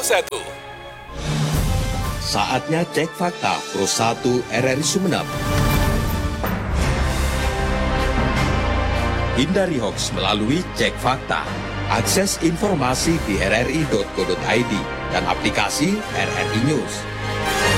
1. Saatnya cek fakta Pro 1 RRI Sumeneb. Hindari hoax melalui cek fakta. Akses informasi di rri.co.id dan aplikasi RRI News.